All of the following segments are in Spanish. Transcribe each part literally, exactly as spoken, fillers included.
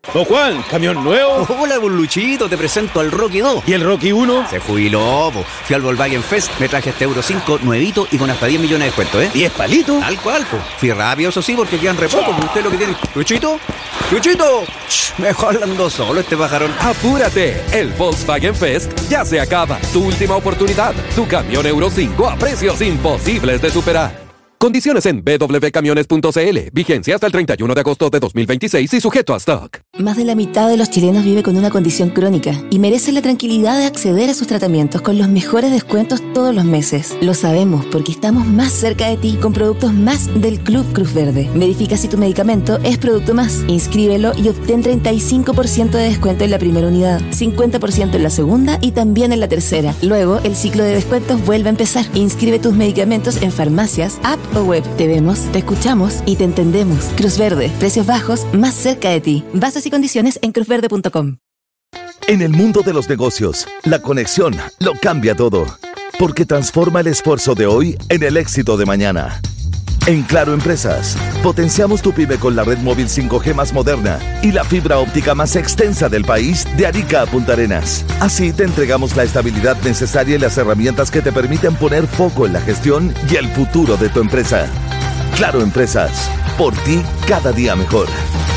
Don Juan, ¿camión nuevo? Hola, pues Luchito, te presento al Rocky dos. ¿Y el Rocky uno? Se jubiló, po. Fui al Volkswagen Fest, me traje este Euro cinco nuevito y con hasta diez millones de descuento, ¿eh? ¿diez palitos? Tal cual, po. Fui rápido, eso sí, porque quedan re poco, usted lo que tiene. ¿Luchito? ¡Luchito! Shh, mejor hablando solo este pajarón. ¡Apúrate! El Volkswagen Fest ya se acaba. Tu última oportunidad. Tu camión Euro cinco a precios imposibles de superar. Condiciones en b w camiones punto c l. Vigencia hasta el treinta y uno de agosto de dos mil veintiséis y sujeto a stock. Más de la mitad de los chilenos vive con una condición crónica y merecen la tranquilidad de acceder a sus tratamientos con los mejores descuentos todos los meses. Lo sabemos porque estamos más cerca de ti con productos más del Club Cruz Verde. Verifica si tu medicamento es producto más. Inscríbelo y obtén treinta y cinco por ciento de descuento en la primera unidad, cincuenta por ciento en la segunda y también en la tercera. Luego, el ciclo de descuentos vuelve a empezar. Inscribe tus medicamentos en farmacias, app o web. Te vemos, te escuchamos y te entendemos. Cruz Verde, precios bajos más cerca de ti. Bases y condiciones en cruz verde punto com. En el mundo de los negocios, la conexión lo cambia todo, porque transforma el esfuerzo de hoy en el éxito de mañana. En Claro Empresas, potenciamos tu pyme con la red móvil cinco G más moderna y la fibra óptica más extensa del país de Arica a Punta Arenas. Así te entregamos la estabilidad necesaria y las herramientas que te permiten poner foco en la gestión y el futuro de tu empresa. Claro Empresas, por ti cada día mejor.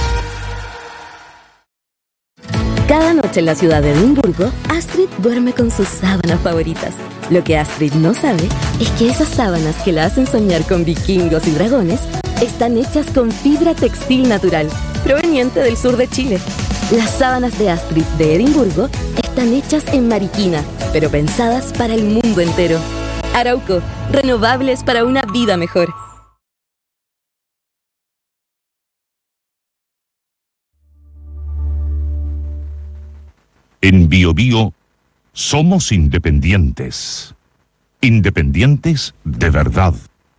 Cada noche en la ciudad de Edimburgo, Astrid duerme con sus sábanas favoritas. Lo que Astrid no sabe es que esas sábanas que la hacen soñar con vikingos y dragones están hechas con fibra textil natural, proveniente del sur de Chile. Las sábanas de Astrid de Edimburgo están hechas en Mariquina, pero pensadas para el mundo entero. Arauco, renovables para una vida mejor. En Bio Bio somos independientes. Independientes de verdad.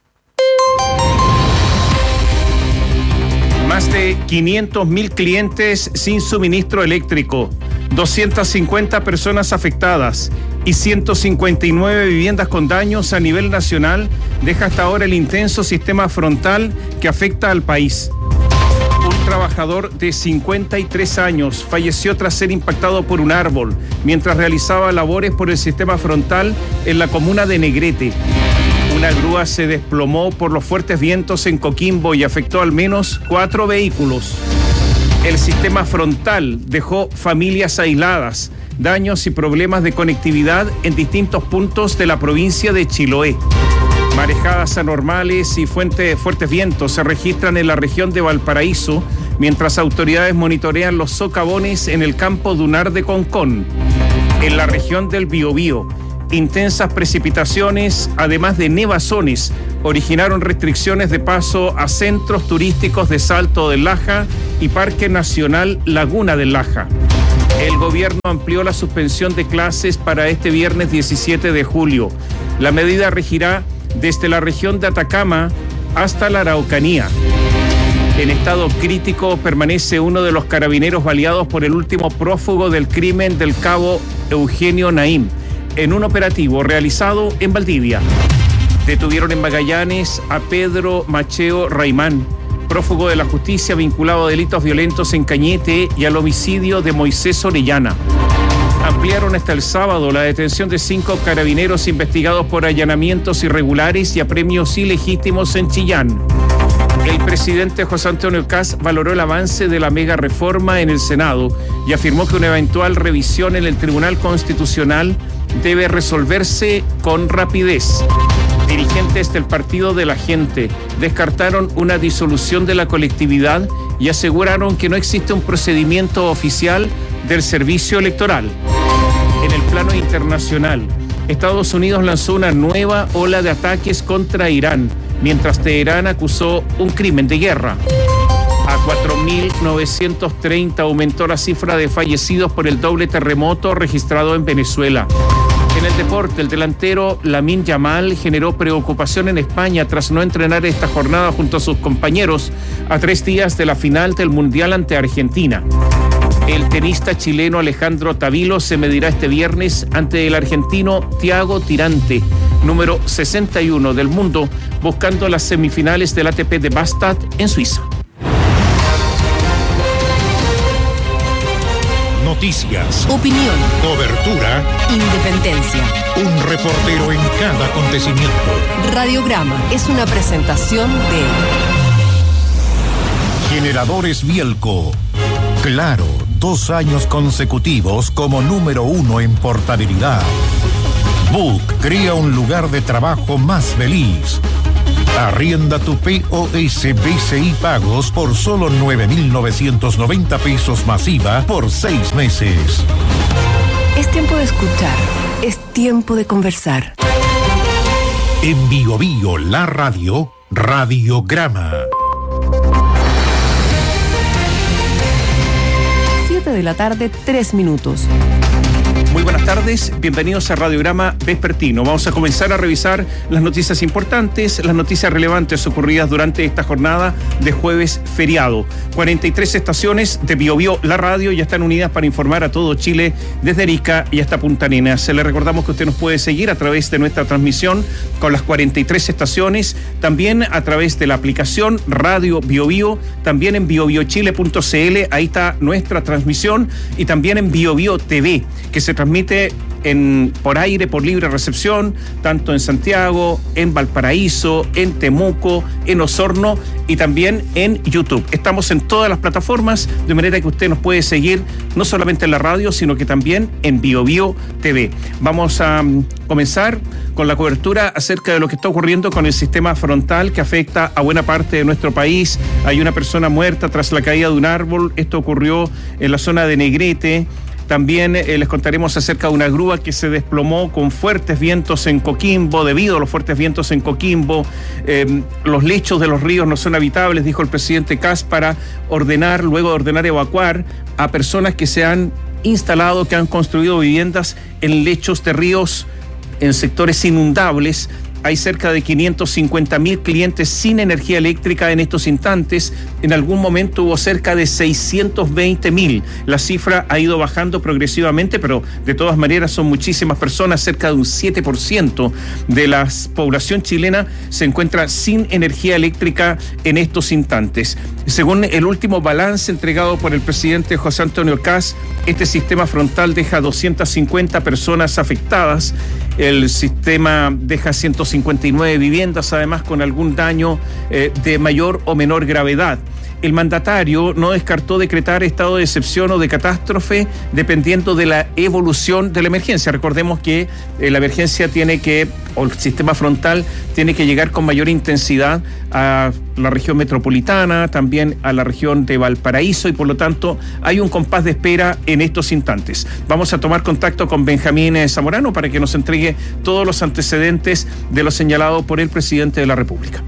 Más de quinientos mil clientes sin suministro eléctrico, doscientas cincuenta personas afectadas y ciento cincuenta y nueve viviendas con daños a nivel nacional deja hasta ahora el intenso sistema frontal que afecta al país. Un trabajador de cincuenta y tres años falleció tras ser impactado por un árbol mientras realizaba labores por el sistema frontal en la comuna de Negrete. Una grúa se desplomó por los fuertes vientos en Coquimbo y afectó al menos cuatro vehículos. El sistema frontal dejó familias aisladas, daños y problemas de conectividad en distintos puntos de la provincia de Chiloé. Marejadas anormales y fuente, fuertes vientos se registran en la región de Valparaíso, mientras autoridades monitorean los socavones en el campo dunar de Concón. En la región del Biobío, intensas precipitaciones, además de nevazones, originaron restricciones de paso a centros turísticos de Salto del Laja y Parque Nacional Laguna del Laja. El gobierno amplió la suspensión de clases para este viernes diecisiete de julio. La medida regirá desde la región de Atacama hasta la Araucanía. En estado crítico permanece uno de los carabineros baleados por el último prófugo del crimen del cabo Eugenio Naim, en un operativo realizado en Valdivia. Detuvieron en Magallanes a Pedro Macheo Raimán, prófugo de la justicia vinculado a delitos violentos en Cañete y al homicidio de Moisés Orellana. Ampliaron hasta el sábado la detención de cinco carabineros investigados por allanamientos irregulares y apremios ilegítimos en Chillán. El presidente José Antonio Kast valoró el avance de la mega reforma en el Senado y afirmó que una eventual revisión en el Tribunal Constitucional debe resolverse con rapidez. Dirigentes del Partido de la Gente descartaron una disolución de la colectividad y aseguraron que no existe un procedimiento oficial del servicio electoral. En el plano internacional, Estados Unidos lanzó una nueva ola de ataques contra Irán, mientras Teherán acusó un crimen de guerra. A cuatro mil novecientos treinta aumentó la cifra de fallecidos por el doble terremoto registrado en Venezuela. En el deporte, el delantero Lamine Yamal generó preocupación en España tras no entrenar esta jornada junto a sus compañeros a tres días de la final del Mundial ante Argentina. El tenista chileno Alejandro Tavilo se medirá este viernes ante el argentino Thiago Tirante, número sesenta y uno del mundo, buscando las semifinales del A T P de Bastad en Suiza. Noticias. Opinión. Cobertura. Independencia. Un reportero en cada acontecimiento. Radiograma es una presentación de Generadores Bielco. Claro, dos años consecutivos como número uno en portabilidad. Book crea un lugar de trabajo más feliz. Arrienda tu P O S B C I Pagos por solo nueve mil novecientos noventa pesos masiva por seis meses. Es tiempo de escuchar, es tiempo de conversar. En Bio Bio, la radio, Radiograma. siete de la tarde, tres minutos. Muy buenas tardes, bienvenidos a Radiograma Vespertino. Vamos a comenzar a revisar las noticias importantes, las noticias relevantes ocurridas durante esta jornada de jueves feriado. cuarenta y tres estaciones de Bio Bio, la radio, ya están unidas para informar a todo Chile desde Arica y hasta Punta Arenas. Se le recordamos que usted nos puede seguir a través de nuestra transmisión con las cuarenta y tres estaciones, también a través de la aplicación Radio Bio Bio, también en bio bio chile punto c l, ahí está nuestra transmisión, y también en Bio Bio T V, que se transmite en, por aire, por libre recepción, tanto en Santiago, en Valparaíso, en Temuco, en Osorno y también en YouTube. Estamos en todas las plataformas, de manera que usted nos puede seguir no solamente en la radio, sino que también en Bio Bio T V. Vamos a um, comenzar con la cobertura acerca de lo que está ocurriendo con el sistema frontal que afecta a buena parte de nuestro país. Hay una persona muerta tras la caída de un árbol. Esto ocurrió en la zona de Negrete. También eh, les contaremos acerca de una grúa que se desplomó con fuertes vientos en Coquimbo. Debido a los fuertes vientos en Coquimbo, eh, los lechos de los ríos no son habitables, dijo el presidente Kast, para ordenar, luego de ordenar evacuar a personas que se han instalado, que han construido viviendas en lechos de ríos, en sectores inundables. Hay cerca de quinientos cincuenta mil clientes sin energía eléctrica en estos instantes. En algún momento hubo cerca de seiscientos veinte mil. La cifra ha ido bajando progresivamente, pero de todas maneras son muchísimas personas. Cerca de un siete por ciento de la población chilena se encuentra sin energía eléctrica en estos instantes. Según el último balance entregado por el presidente José Antonio Kast, este sistema frontal deja doscientas cincuenta personas afectadas. El sistema deja ciento cincuenta y nueve viviendas, además con algún daño eh, de mayor o menor gravedad. El mandatario no descartó decretar estado de excepción o de catástrofe dependiendo de la evolución de la emergencia. Recordemos que eh, la emergencia tiene que, o el sistema frontal tiene que llegar con mayor intensidad a la región metropolitana, también a la región de Valparaíso, y por lo tanto hay un compás de espera en estos instantes. Vamos a tomar contacto con Benjamín Zamorano para que nos entregue todos los antecedentes de lo señalado por el presidente de la República.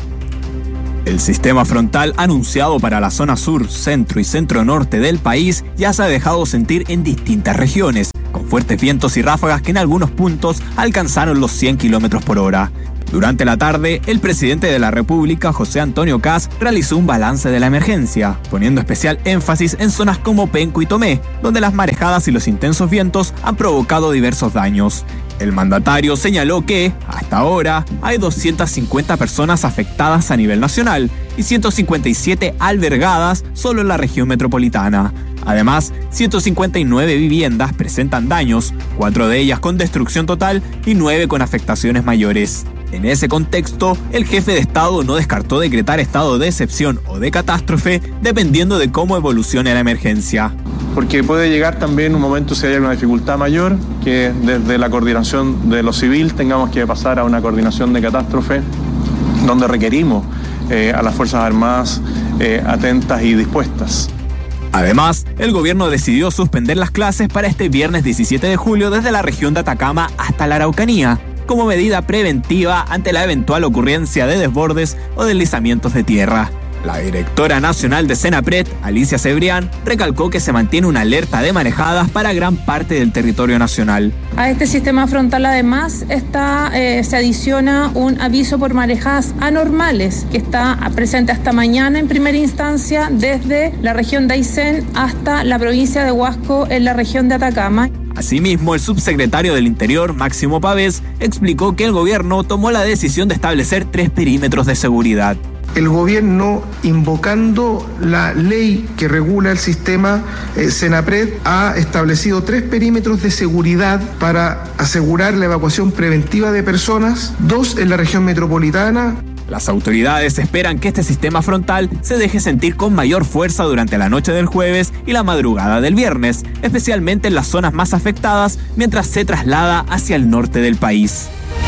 El sistema frontal anunciado para la zona sur, centro y centro-norte del país ya se ha dejado sentir en distintas regiones, con fuertes vientos y ráfagas que en algunos puntos alcanzaron los cien kilómetros por hora. Durante la tarde, el presidente de la República, José Antonio Kast, realizó un balance de la emergencia, poniendo especial énfasis en zonas como Penco y Tomé, donde las marejadas y los intensos vientos han provocado diversos daños. El mandatario señaló que, hasta ahora, hay doscientas cincuenta personas afectadas a nivel nacional y ciento cincuenta y siete albergadas solo en la región metropolitana. Además, ciento cincuenta y nueve viviendas presentan daños, cuatro de ellas con destrucción total y nueve con afectaciones mayores. En ese contexto, el jefe de Estado no descartó decretar estado de excepción o de catástrofe dependiendo de cómo evolucione la emergencia. Porque puede llegar también un momento, si hay una dificultad mayor, que desde la coordinación de lo civil tengamos que pasar a una coordinación de catástrofe, donde requerimos eh, a las Fuerzas Armadas eh, atentas y dispuestas. Además, el gobierno decidió suspender las clases para este viernes diecisiete de julio desde la región de Atacama hasta la Araucanía, como medida preventiva ante la eventual ocurrencia de desbordes o deslizamientos de tierra. La directora nacional de Senapred, Alicia Cebrián, recalcó que se mantiene una alerta de marejadas para gran parte del territorio nacional. A este sistema frontal además está, eh, se adiciona un aviso por marejadas anormales que está presente hasta mañana en primera instancia desde la región de Aysén hasta la provincia de Huasco en la región de Atacama. Asimismo, el subsecretario del Interior, Máximo Pavés, explicó que el gobierno tomó la decisión de establecer tres perímetros de seguridad. el gobierno, invocando la ley que regula el sistema eh, Senapred, ha establecido tres perímetros de seguridad para asegurar la evacuación preventiva de personas, dos en la región metropolitana. Las autoridades esperan que este sistema frontal se deje sentir con mayor fuerza durante la noche del jueves y la madrugada del viernes, especialmente en las zonas más afectadas, mientras se traslada hacia el norte del país.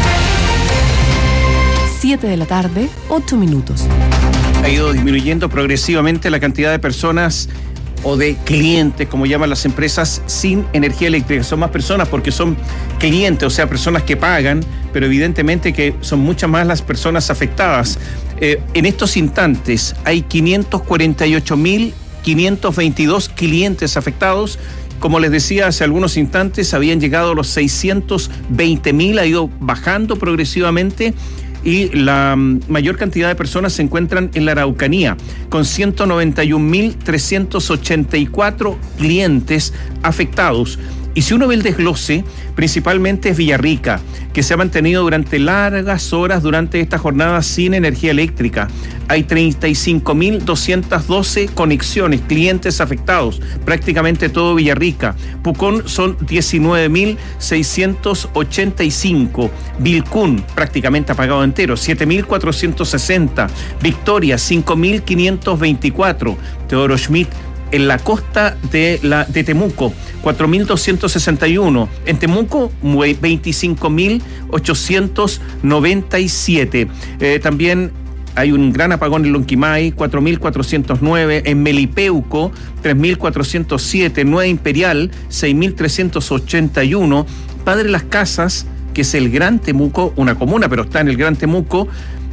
siete de la tarde, ocho minutos. Ha ido disminuyendo progresivamente la cantidad de personas o de clientes, como llaman las empresas, sin energía eléctrica. Son más personas porque son clientes, o sea, personas que pagan, pero evidentemente que son muchas más las personas afectadas. Eh, en estos instantes hay quinientos cuarenta y ocho mil quinientos veintidós clientes afectados. Como les decía hace algunos instantes, habían llegado a los seiscientos veinte mil, ha ido bajando progresivamente. Y la mayor cantidad de personas se encuentran en la Araucanía, con ciento noventa y un mil trescientos ochenta y cuatro clientes afectados. Y si uno ve el desglose, principalmente es Villarrica, que se ha mantenido durante largas horas durante esta jornada sin energía eléctrica. Hay treinta y cinco mil doscientas doce conexiones, clientes afectados, prácticamente todo Villarrica. Pucón son diecinueve mil seiscientos ochenta y cinco. Vilcún, prácticamente apagado entero, siete mil cuatrocientos sesenta. Victoria, cinco mil quinientos veinticuatro. Teodoro Schmidt, en la costa de, la, de Temuco, cuatro mil doscientos sesenta y uno. En Temuco, veinticinco mil ochocientos noventa y siete. Eh, también hay un gran apagón en Lonquimay, cuatro mil cuatrocientos nueve. En Melipeuco, tres mil cuatrocientos siete. Nueva Imperial, seis mil trescientos ochenta y uno. Padre Las Casas, que es el Gran Temuco, una comuna, pero está en el Gran Temuco,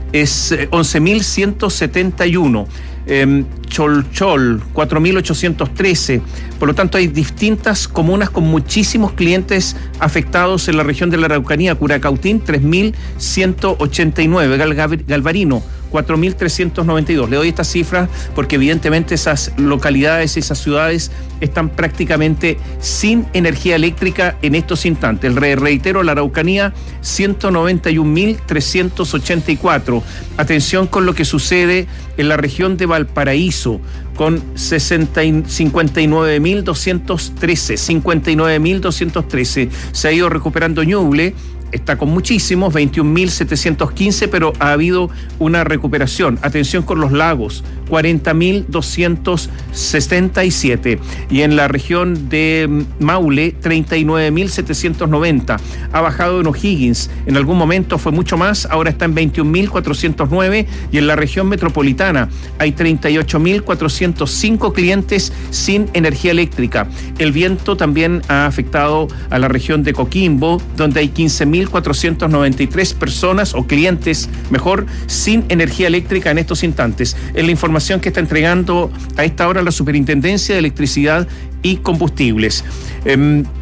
es once mil ciento setenta y uno. Eh, Cholchol, cuatro mil ochocientos trece. Por lo tanto, hay distintas comunas con muchísimos clientes afectados en la región de la Araucanía. Curacautín, tres mil ciento ochenta y nueve. Galvarino, cuatro mil trescientos noventa y dos. Le doy estas cifras porque evidentemente esas localidades, esas ciudades están prácticamente sin energía eléctrica en estos instantes. Re reitero, la Araucanía, ciento noventa y un mil trescientos ochenta y cuatro. Atención con lo que sucede en la región de Valparaíso, con cincuenta y nueve mil doscientos trece. cincuenta y nueve mil doscientos trece. Se ha ido recuperando Ñuble, está con muchísimos, veintiún mil setecientos quince, pero ha habido una recuperación. Atención con los lagos, cuarenta mil doscientos setenta y siete. Y en la región de Maule, treinta y nueve mil setecientos noventa. Ha bajado en O'Higgins, en algún momento fue mucho más, ahora está en veintiún mil cuatrocientos nueve. Y en la región metropolitana hay treinta y ocho mil cuatrocientos cinco clientes sin energía eléctrica. El viento también ha afectado a la región de Coquimbo, donde hay quince mil cuatrocientos noventa y tres personas o clientes, mejor, sin energía eléctrica en estos instantes. Es la información que está entregando a esta hora la Superintendencia de Electricidad y Combustibles. Eh,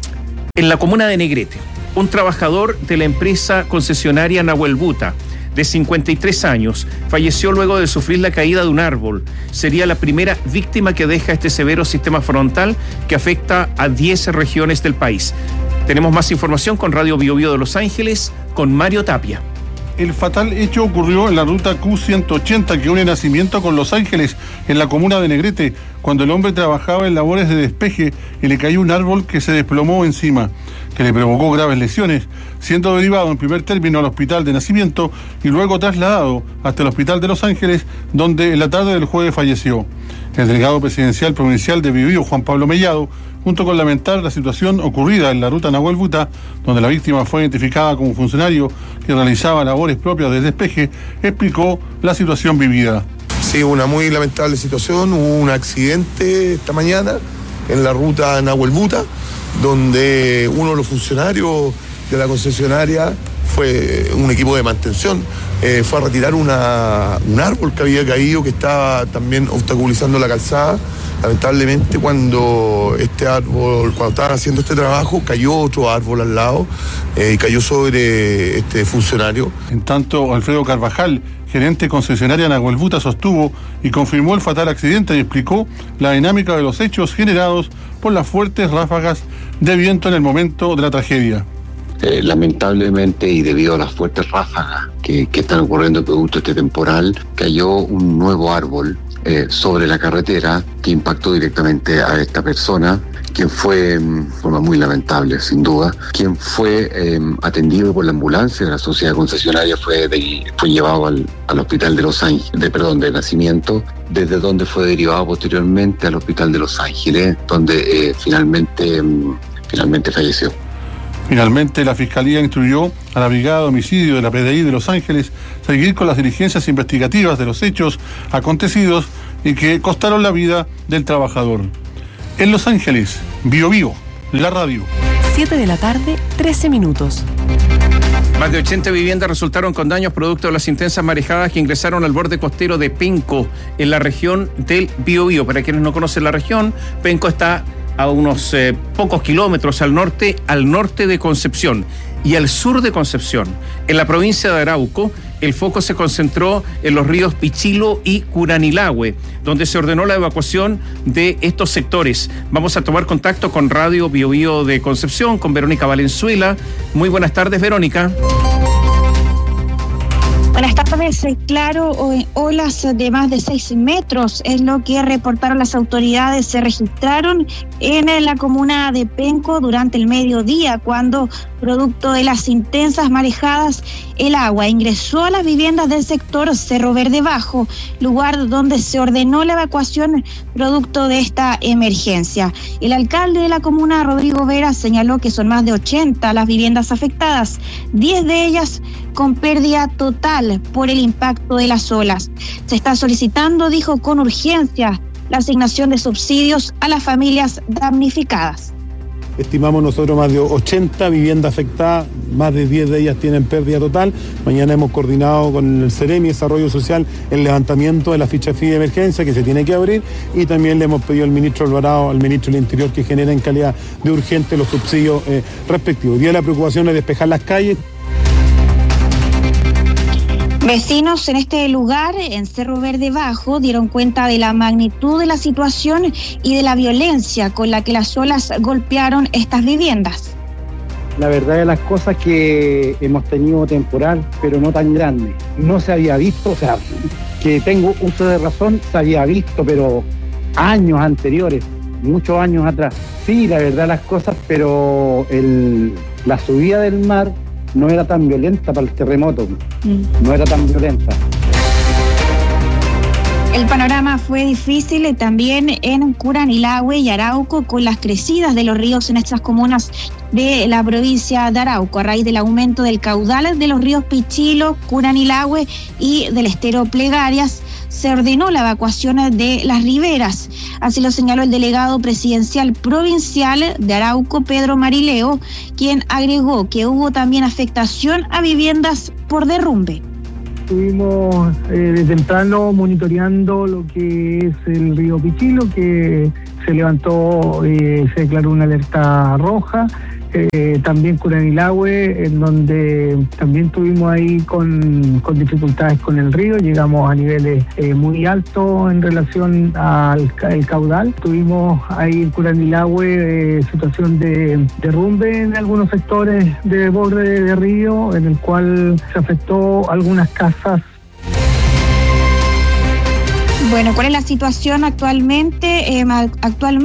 en la comuna de Negrete, un trabajador de la empresa concesionaria Nahuel Buta, de cincuenta y tres años, falleció luego de sufrir la caída de un árbol. Sería la primera víctima que deja este severo sistema frontal que afecta a diez regiones del país. Tenemos más información con Radio Bio Bio de Los Ángeles, con Mario Tapia. El fatal hecho ocurrió en la ruta Q ciento ochenta que une Nacimiento con Los Ángeles, en la comuna de Negrete, cuando el hombre trabajaba en labores de despeje y le cayó un árbol que se desplomó encima, que le provocó graves lesiones, siendo derivado en primer término al hospital de Nacimiento y luego trasladado hasta el hospital de Los Ángeles, donde en la tarde del jueves falleció. El delegado presidencial provincial de Bio Bio, Juan Pablo Mellado, junto con lamentar la situación ocurrida en la ruta Nahuel Buta, donde la víctima fue identificada como funcionario que realizaba labores propias de despeje, explicó la situación vivida. Sí, una muy lamentable situación. Hubo un accidente esta mañana en la ruta Nahuel Buta, donde uno de los funcionarios de la concesionaria fue un equipo de mantención, eh, fue a retirar una, un árbol que había caído, que estaba también obstaculizando la calzada. Lamentablemente, cuando este árbol, cuando estaban haciendo este trabajo, cayó otro árbol al lado eh, y cayó sobre este funcionario. En tanto, Alfredo Carvajal, gerente concesionaria Nahuel Buta, sostuvo y confirmó el fatal accidente y explicó la dinámica de los hechos generados por las fuertes ráfagas de viento en el momento de la tragedia. Eh, lamentablemente, y debido a las fuertes ráfagas que que, que están ocurriendo producto de este temporal. Cayó un nuevo árbol eh, sobre la carretera que impactó directamente a esta persona, quien fue, de forma muy lamentable, sin duda, quien fue eh, atendido por la ambulancia de la sociedad concesionaria, fue, de, fue llevado al, al hospital de Los Ángeles, de, perdón, de Nacimiento, desde donde fue derivado posteriormente al hospital de Los Ángeles, donde eh, finalmente, eh, finalmente falleció. Finalmente, la Fiscalía instruyó a la Brigada de Homicidio de la P D I de Los Ángeles seguir con las diligencias investigativas de los hechos acontecidos y que costaron la vida del trabajador. En Los Ángeles, Bio Bio, la radio. siete de la tarde, trece minutos. Más de ochenta viviendas resultaron con daños producto de las intensas marejadas que ingresaron al borde costero de Penco, en la región del Biobío. Para quienes no conocen la región, Penco está a unos eh, pocos kilómetros al norte, al norte de Concepción y al sur de Concepción. En la provincia de Arauco, el foco se concentró en los ríos Pichilo y Curanilahue, donde se ordenó la evacuación de estos sectores. Vamos a tomar contacto con Radio Biobío de Concepción, con Verónica Valenzuela. Muy buenas tardes, Verónica. Buenas tardes, claro, olas de más de seis metros es lo que reportaron las autoridades. Se registraron en la comuna de Penco durante el mediodía, cuando, producto de las intensas marejadas, el agua ingresó a las viviendas del sector Cerro Verde Bajo, lugar donde se ordenó la evacuación producto de esta emergencia. El alcalde de la comuna, Rodrigo Vera, señaló que son más de ochenta las viviendas afectadas, diez de ellas con pérdida total por el impacto de las olas. Se está solicitando, dijo, con urgencia la asignación de subsidios a las familias damnificadas. Estimamos nosotros más de ochenta viviendas afectadas, más de diez de ellas tienen pérdida total. Mañana hemos coordinado con el Ceremi Desarrollo Social el levantamiento de la ficha F I de emergencia que se tiene que abrir, y también le hemos pedido al ministro Alvarado, al ministro del Interior, que genera en calidad de urgente los subsidios eh, respectivos. Hoy día la preocupación es despejar las calles. Vecinos en este lugar, en Cerro Verde Bajo, dieron cuenta de la magnitud de la situación y de la violencia con la que las olas golpearon estas viviendas. La verdad de las cosas que hemos tenido temporal, pero no tan grande. No se había visto, o sea, que tengo uso de razón, se había visto, pero años anteriores, muchos años atrás. Sí, la verdad de las cosas, pero el, la subida del mar no era tan violenta para el terremoto, mm. no era tan violenta. El panorama fue difícil también en Curanilahue y Arauco, con las crecidas de los ríos en estas comunas de la provincia de Arauco, a raíz del aumento del caudal de los ríos Pichilo, Curanilahue y del estero Plegarias. Se ordenó la evacuación de las riberas. Así lo señaló el delegado presidencial provincial de Arauco, Pedro Marileo, quien agregó que hubo también afectación a viviendas por derrumbe. Estuvimos eh, de temprano monitoreando lo que es el río Pichilo, que se levantó, eh, se declaró una alerta roja. Eh, también Curanilahue, en donde también estuvimos ahí con, con dificultades con el río, llegamos a niveles eh, muy altos en relación al el caudal. Tuvimos ahí en Curanilahue eh, situación de derrumbe en algunos sectores de borde de, de río, en el cual se afectó algunas casas. Bueno, ¿cuál es la situación actualmente? Eh, actualmente